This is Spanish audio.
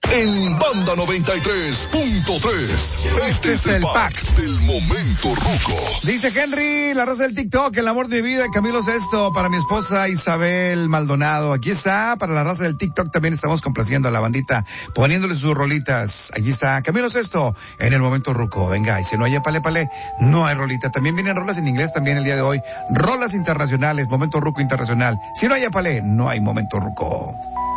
en Banda 93.3. Este es el pack del momento ruco. Dice Henry, la raza del TikTok, el amor de mi vida, Camilo Sesto, para mi esposa Isabel Maldonado. Aquí está, para la raza del TikTok también estamos complaciendo a la bandita, poniéndole sus rolitas. Aquí está, Camilo Sesto, en el momento ruco. Venga, y si no hay pale, no hay rolita. También vienen rolas en inglés también el día de hoy. Rolas internacionales, momento ruco internacional. Si no hay pale, no hay momento ruco.